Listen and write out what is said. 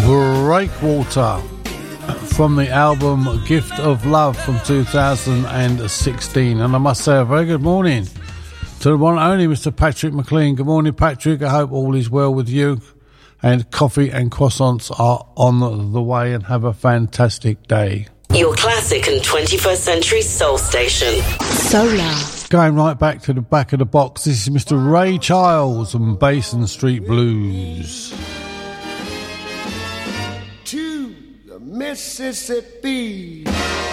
Breakwater from the album Gift of Love from 2016. And I must say a very good morning to the one and only Mr. Patrick McLean. Good morning, Patrick. I hope all is well with you and coffee and croissants are on the way, and have a fantastic day. Your classic and 21st century soul station. Solar. Going right back to the back of the box, this is Mr. Ray Charles and Basin Street Blues. To the Mississippi.